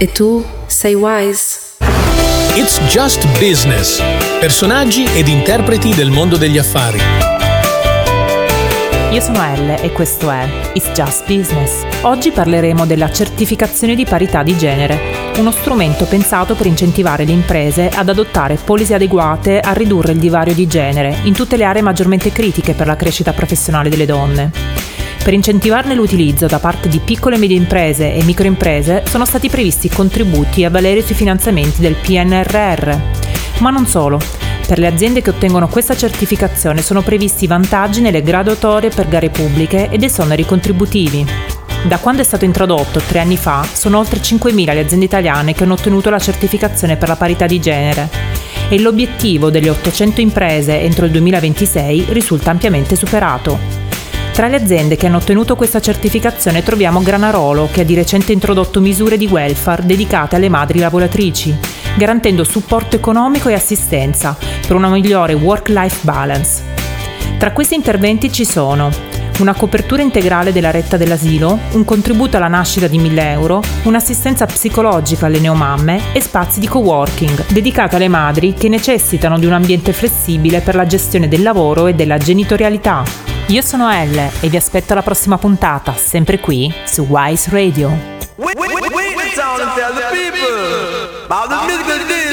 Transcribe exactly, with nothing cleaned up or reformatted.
E tu sei wise? It's Just Business. Personaggi ed interpreti del mondo degli affari. Io sono Elle e questo è It's Just Business. Oggi parleremo della certificazione di parità di genere, uno strumento pensato per incentivare le imprese ad adottare policy adeguate a ridurre il divario di genere in tutte le aree maggiormente critiche per la crescita professionale delle donne. Per incentivarne l'utilizzo da parte di piccole e medie imprese e microimprese sono stati previsti contributi a valere sui finanziamenti del P N R R. Ma non solo. Per le aziende che ottengono questa certificazione sono previsti vantaggi nelle graduatorie per gare pubbliche ed esoneri contributivi. Da quando è stato introdotto, tre anni fa, sono oltre cinquemila le aziende italiane che hanno ottenuto la certificazione per la parità di genere e l'obiettivo delle ottocento imprese entro il duemilaventisei risulta ampiamente superato. Tra le aziende che hanno ottenuto questa certificazione troviamo Granarolo, che ha di recente introdotto misure di welfare dedicate alle madri lavoratrici, garantendo supporto economico e assistenza per una migliore work-life balance. Tra questi interventi ci sono una copertura integrale della retta dell'asilo, un contributo alla nascita di mille euro, un'assistenza psicologica alle neomamme e spazi di coworking dedicati alle madri che necessitano di un ambiente flessibile per la gestione del lavoro e della genitorialità. Io sono Elle e vi aspetto alla prossima puntata, sempre qui su Wise Radio.